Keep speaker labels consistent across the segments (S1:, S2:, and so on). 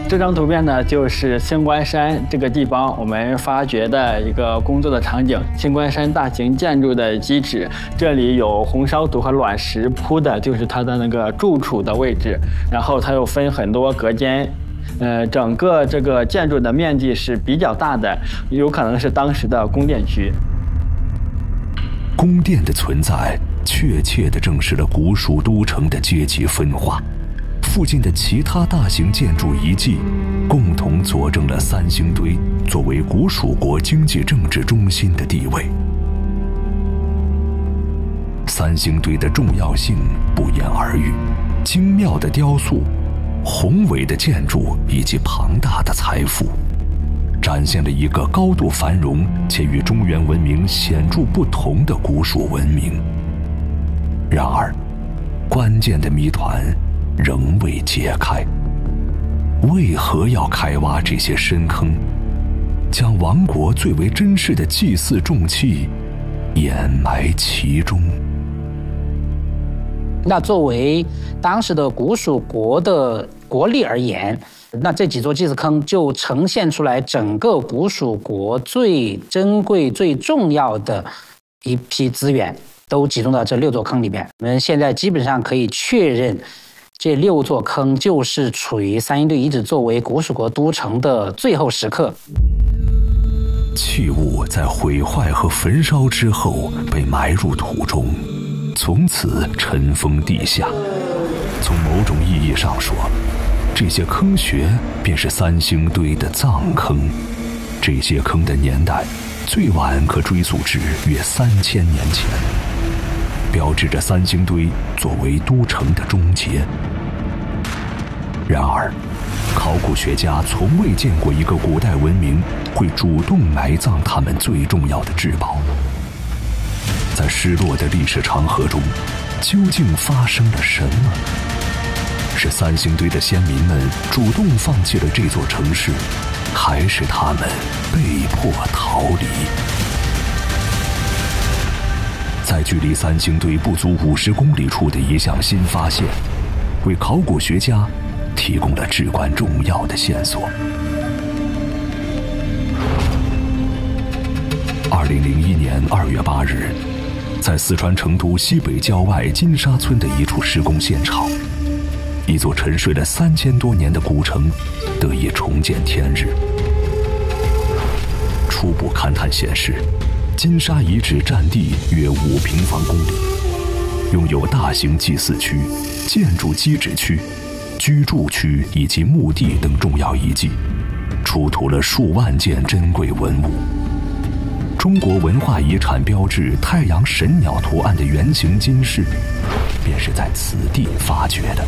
S1: 这张图片呢，就是星关山这个地方我们发掘的一个工作的场景。星关山大型建筑的基址，这里有红烧土和卵石铺的，就是它的那个住处的位置。然后它又分很多隔间，整个这个建筑的面积是比较大的，有可能是当时的宫殿区。
S2: 宫殿的存在，确切地证实了古蜀都城的阶级分化。附近的其他大型建筑遗迹，共同佐证了三星堆作为古蜀国经济政治中心的地位。三星堆的重要性不言而喻，精妙的雕塑、宏伟的建筑以及庞大的财富，展现了一个高度繁荣且与中原文明显著不同的古蜀文明。然而，关键的谜团仍未解开，为何要开挖这些深坑，将亡国最为珍视的祭祀重器掩埋其中？
S3: 那作为当时的古蜀国的国力而言，那这几座祭祀坑就呈现出来整个古蜀国最珍贵、最重要的一批资源，都集中到这6座坑里面。我们现在基本上可以确认，这6座坑就是处于三星堆遗址作为古蜀国都城的最后时刻。
S2: 器物在毁坏和焚烧之后被埋入土中，从此尘封地下。从某种意义上说，这些坑穴便是三星堆的葬坑。这些坑的年代最晚可追溯至约3000年前，标志着三星堆作为都城的终结。然而，考古学家从未见过一个古代文明会主动埋葬他们最重要的至宝。在失落的历史长河中，究竟发生了什么？是三星堆的先民们主动放弃了这座城市，还是他们被迫逃离？在距离三星堆不足50公里处的一项新发现，为考古学家提供了至关重要的线索。2001年2月8日，在四川成都西北郊外金沙村的一处施工现场，一座沉睡了3000多年的古城得以重见天日。初步勘探显示，金沙遗址占地约5平方公里，拥有大型祭祀区、建筑基址区、居住区以及墓地等重要遗迹，出土了数万件珍贵文物。中国文化遗产标志太阳神鸟图案的圆形金饰，便是在此地发掘的。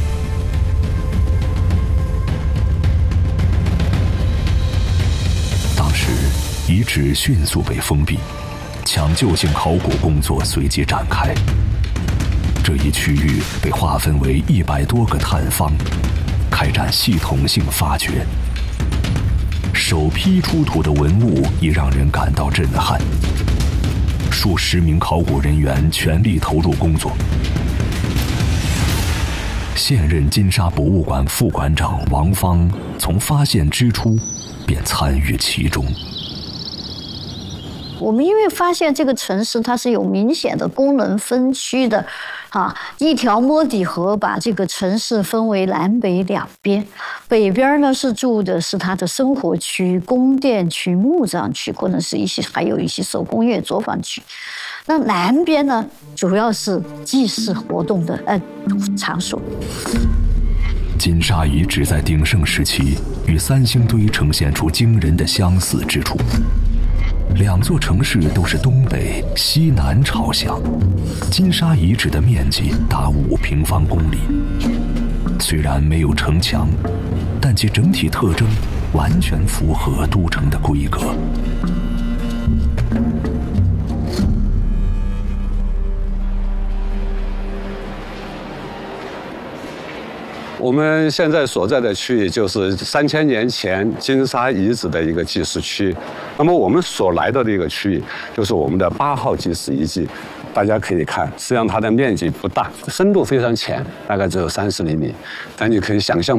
S2: 当时，遗址迅速被封闭，抢救性考古工作随即展开。这一区域被划分为100多个探方，开展系统性发掘。首批出土的文物已让人感到震撼，数十名考古人员全力投入工作。现任金沙博物馆副馆长王芳从发现之初便参与其中。
S4: 我们因为发现这个城市它是有明显的功能分区的，一条摸底河把这个城市分为南北2边，北边呢是住的是它的生活区、宫殿区、墓葬区，可能是还有一些手工业作坊区。那南边呢，主要是祭祀活动的场所。
S2: 金沙遗址在鼎盛时期与三星堆呈现出惊人的相似之处。2座城市都是东北、西南朝向，金沙遗址的面积达5平方公里。虽然没有城墙，但其整体特征完全符合都城的规格。
S5: 我们现在所在的区域就是3000年前金沙遗址的一个祭祀区，那么我们所来到的一个区域就是我们的8号祭祀遗迹。大家可以看，实际上它的面积不大，深度非常浅，大概只有30厘米，但你可以想象